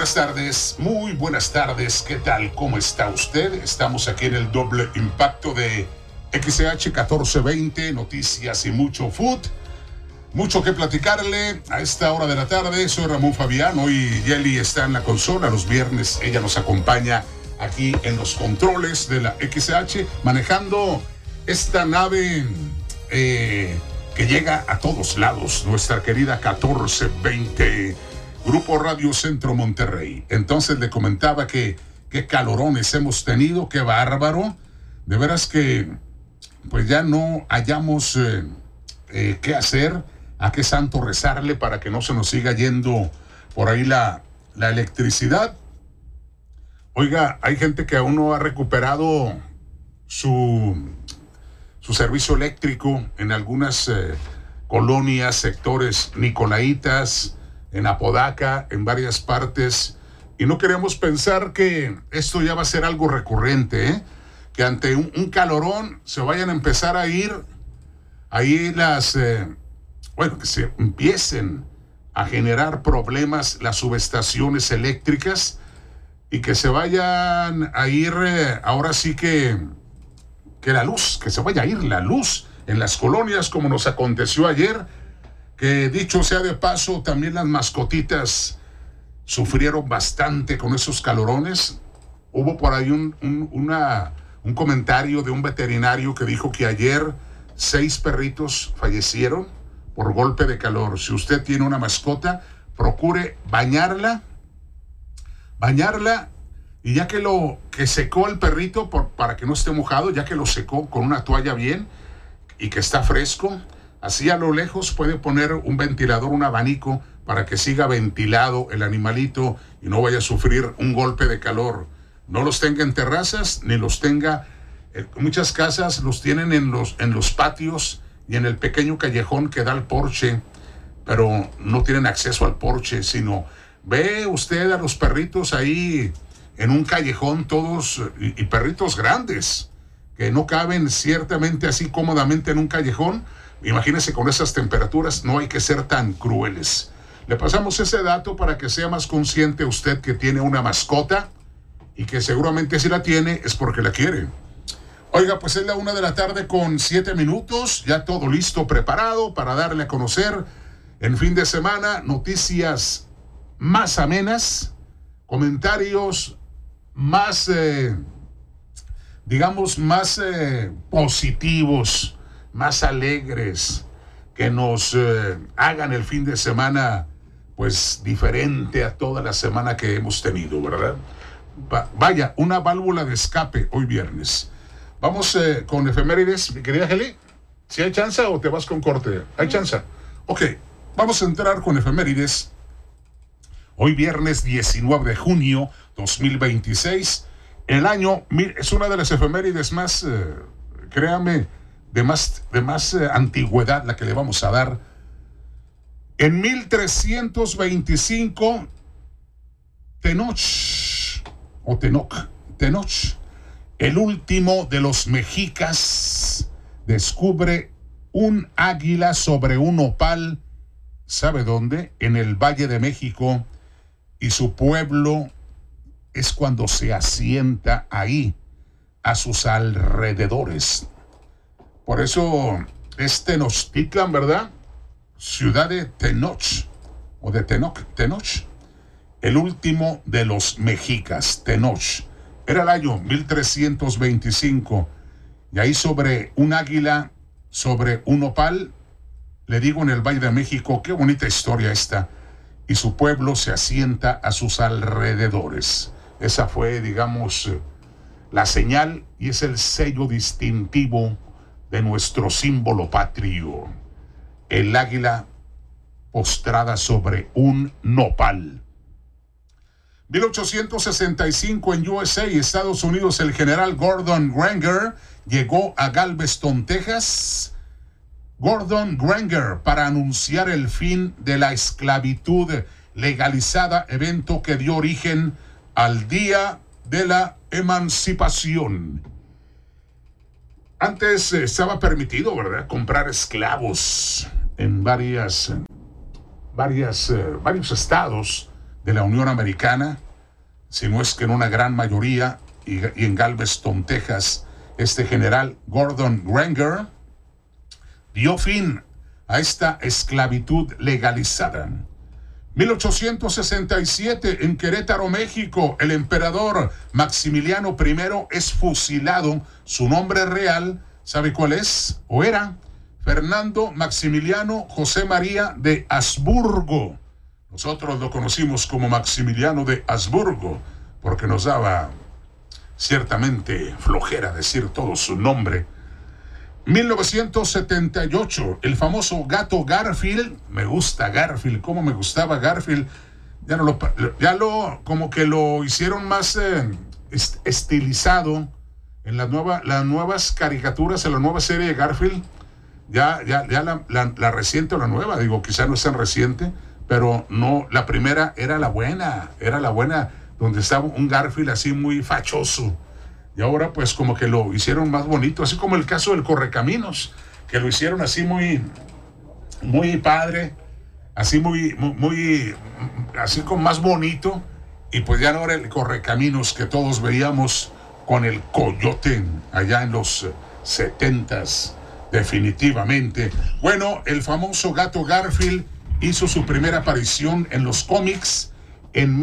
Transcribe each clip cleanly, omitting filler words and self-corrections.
muy buenas tardes, ¿qué tal? ¿Cómo está usted? Estamos aquí en el doble impacto de XH 1420, noticias y mucho food. Mucho que platicarle a esta hora de la tarde. Soy Ramón Fabián, hoy Yeli está en la consola, los viernes ella nos acompaña aquí en los controles de la XH, manejando esta nave que llega a todos lados, nuestra querida 1420, Grupo Radio Centro Monterrey. Entonces le comentaba que qué calorones hemos tenido, qué bárbaro. De veras que pues ya no hayamos qué hacer, a qué santo rezarle para que no se nos siga yendo por ahí la electricidad. Oiga, hay gente que aún no ha recuperado su servicio eléctrico en algunas colonias, sectores nicolaitas, en Apodaca, en varias partes, y no queremos pensar que esto ya va a ser algo recurrente, que ante un calorón se vayan a empezar a ir ahí que se empiecen a generar problemas las subestaciones eléctricas y que se vayan a ir ahora sí que se vaya a ir la luz en las colonias, como nos aconteció ayer, que dicho sea de paso, también las mascotitas sufrieron bastante con esos calorones. Hubo por ahí un comentario de un veterinario que dijo que ayer 6 perritos fallecieron por golpe de calor. Si usted tiene una mascota, procure bañarla, y ya que secó el perrito para que no esté mojado, ya que lo secó con una toalla bien y que está fresco, así a lo lejos puede poner un ventilador, un abanico, para que siga ventilado el animalito y no vaya a sufrir un golpe de calor. No los tenga en terrazas, ni los tenga, muchas casas los tienen en los patios y en el pequeño callejón que da al porche, pero no tienen acceso al porche, sino ve usted a los perritos ahí en un callejón todos, y perritos grandes, que no caben ciertamente así cómodamente en un callejón. Imagínese con esas temperaturas, no hay que ser tan crueles. Le pasamos ese dato para que sea más consciente usted que tiene una mascota y que seguramente si la tiene es porque la quiere. Oiga, pues es la 1:07 p.m, ya todo listo, preparado para darle a conocer en fin de semana noticias más amenas, comentarios más, más positivos, más alegres, que nos hagan el fin de semana pues diferente a toda la semana que hemos tenido, ¿verdad? Vaya, una válvula de escape hoy viernes. Vamos con efemérides, mi querida Geli. ¿Si hay chance o te vas con corte? ¿Hay chance? Ok, vamos a entrar con efemérides. Hoy viernes 19 de junio 2026. El año es una de las efemérides más, créame, de más antigüedad la que le vamos a dar. En 1325, Tenoch, el último de los mexicas, descubre un águila sobre un nopal. ¿Sabe dónde? En el Valle de México. Y su pueblo es cuando se asienta ahí, a sus alrededores. Por eso es Tenochtitlan, ¿verdad? Ciudad de Tenoch, o de Tenoch, el último de los mexicas, Tenoch. Era el año 1325, y ahí sobre un águila, sobre un nopal, le digo en el Valle de México, qué bonita historia esta, y su pueblo se asienta a sus alrededores. Esa fue, digamos, la señal, y es el sello distintivo de nuestro símbolo patrio, el águila postrada sobre un nopal. 1865 en USA, Estados Unidos, el general Gordon Granger llegó a Galveston, Texas. Gordon Granger, para anunciar el fin de la esclavitud legalizada, evento que dio origen al Día de la Emancipación. Antes estaba permitido, ¿verdad?, comprar esclavos en varios estados de la Unión Americana, si no es que en una gran mayoría, y en Galveston, Texas, este general Gordon Granger dio fin a esta esclavitud legalizada. 1867, en Querétaro, México, el emperador Maximiliano I es fusilado. Su nombre real, ¿sabe cuál es? ¿O era? Fernando Maximiliano José María de Habsburgo. Nosotros lo conocimos como Maximiliano de Habsburgo, porque nos daba ciertamente flojera decir todo su nombre. 1978, el famoso gato Garfield. Me gusta Garfield, cómo me gustaba Garfield. Como que lo hicieron más estilizado en las nuevas caricaturas, en la nueva serie de Garfield. Ya la reciente o la nueva, digo, quizá no es tan reciente, pero no, la primera era la buena, donde estaba un Garfield así muy fachoso. Y ahora pues como que lo hicieron más bonito, así como el caso del Correcaminos, que lo hicieron así muy padre, así así como más bonito, y pues ya no era el Correcaminos que todos veíamos con el coyote allá en los 70s, definitivamente. Bueno, el famoso gato Garfield hizo su primera aparición en los cómics en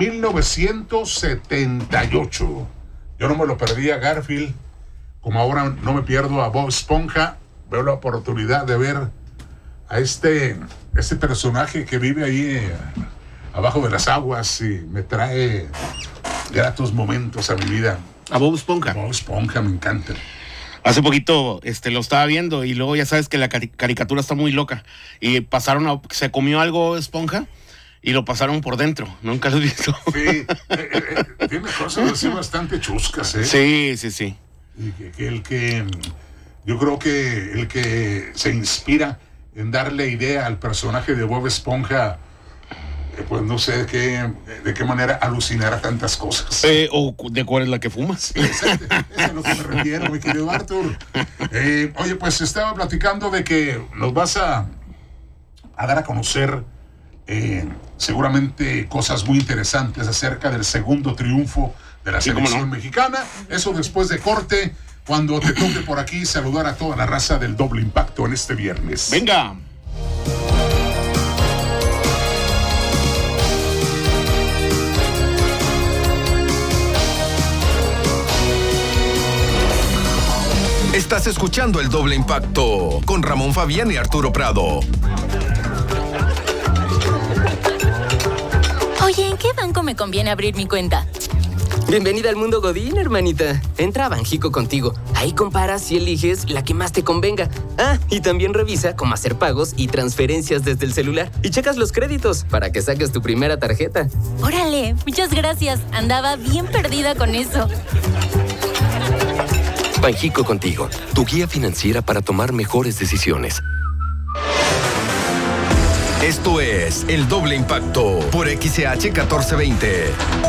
1978. Yo no me lo perdí a Garfield, como ahora no me pierdo a Bob Esponja. Veo la oportunidad de ver a este personaje que vive ahí abajo de las aguas y me trae gratos momentos a mi vida. A Bob Esponja. Bob Esponja, me encanta. Hace poquito lo estaba viendo y luego ya sabes que la caricatura está muy loca. Y se comió algo Esponja y lo pasaron por dentro. Nunca lo he visto. Sí, tiene cosas así bastante chuscas, ¿eh? Sí. Y yo creo que el que se inspira en darle idea al personaje de Bob Esponja, pues no sé de qué manera alucinará tantas cosas. ¿O de cuál es la que fumas? Sí, eso es a lo que me refiero, mi querido Arthur. Oye, pues estaba platicando de que nos vas a dar a conocer seguramente cosas muy interesantes acerca del segundo triunfo de la selección mexicana. Eso después de corte, cuando te toque por aquí saludar a toda la raza del Doble Impacto en este viernes. ¡Venga! Estás escuchando el Doble Impacto con Ramón Fabián y Arturo Prado. Oye, ¿en qué banco me conviene abrir mi cuenta? Bienvenida al mundo Godín, hermanita. Entra a Banjico Contigo. Ahí comparas y eliges la que más te convenga. Y también revisa cómo hacer pagos y transferencias desde el celular. Y checas los créditos para que saques tu primera tarjeta. Órale, muchas gracias. Andaba bien perdida con eso. Banjico Contigo, tu guía financiera para tomar mejores decisiones. Esto es El Doble Impacto por XH 1420.